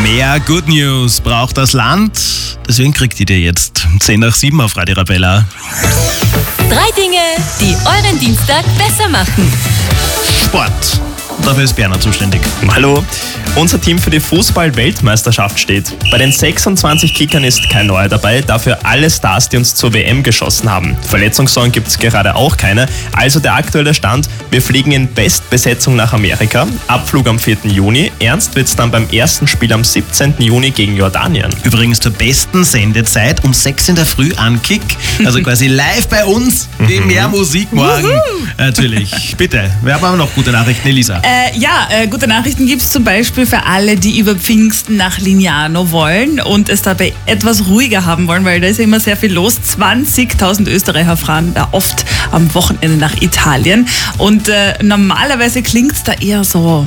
Mehr Good News braucht das Land. Deswegen kriegt ihr jetzt 6:10 auf Radio Arabella. 3 Dinge, die euren Dienstag besser machen. Sport. Dafür ist Berner zuständig. Hallo, unser Team für die Fußball-Weltmeisterschaft steht. Bei den 26 Kickern ist kein Neuer dabei, dafür alle Stars, die uns zur WM geschossen haben. Verletzungssorgen gibt es gerade auch keine. Also der aktuelle Stand, wir fliegen in Bestbesetzung nach Amerika. Abflug am 4. Juni. Ernst wird es dann beim ersten Spiel am 17. Juni gegen Jordanien. Übrigens zur besten Sendezeit um 6 in der Früh an Kick. Also quasi live bei uns. Mehr Musik morgen. Natürlich. Bitte, wir haben aber noch gute Nachrichten, Elisa. Gute Nachrichten gibt es zum Beispiel für alle, die über Pfingsten nach Lignano wollen und es dabei etwas ruhiger haben wollen, weil da ist ja immer sehr viel los. 20.000 Österreicher fahren da oft am Wochenende nach Italien und normalerweise klingt es da eher so.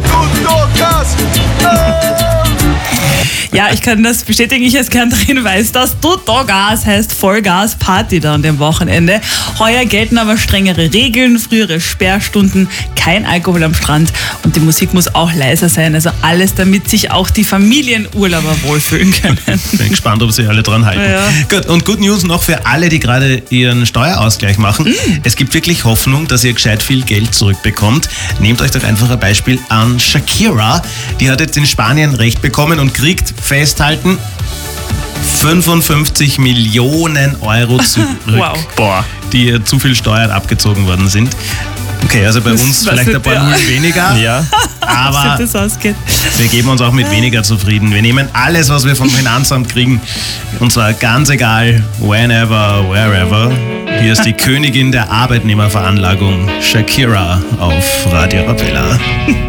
Ja, ich kann das bestätigen, ich als Kärntnerin weiß das. Tutto Gas heißt Vollgas Party da an dem Wochenende. Heuer gelten aber strengere Regeln, frühere Sperrstunden, kein Alkohol am Strand und die Musik muss auch leiser sein. Also alles, damit sich auch die Familienurlauber wohlfühlen können. Bin gespannt, ob sie alle dran halten. Ja. Gut, und Good News noch für alle, die gerade ihren Steuerausgleich machen. Es gibt wirklich Hoffnung, dass ihr gescheit viel Geld zurückbekommt. Nehmt euch doch einfach ein Beispiel an Shakira. Die hat jetzt in Spanien Recht bekommen und kriegt, festhalten, 55 Millionen Euro zurück. Wow. Boah, die ihr zu viel Steuern abgezogen worden sind. Okay, also bei uns vielleicht ein paar Nullen weniger. Ja. Aber das ausgeht. wir geben uns auch mit weniger zufrieden. Wir nehmen alles, was wir vom Finanzamt kriegen. Und zwar ganz egal, whenever, wherever. Hier ist die Königin der Arbeitnehmerveranlagung, Shakira, auf Radio Arabella.